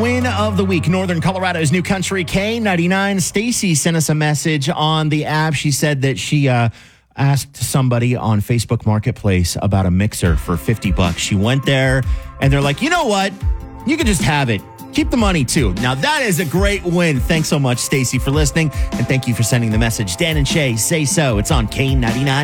win of the week. Northern Colorado's New Country K99. Stacy sent us a message on the app. She said that she asked somebody on Facebook Marketplace about a mixer for $50. She went there and they're like, you know what? You can just have it. Keep the money too. Now that is a great win. Thanks so much, Stacy, for listening. And thank you for sending the message. Dan and Shay, say so. It's on K99.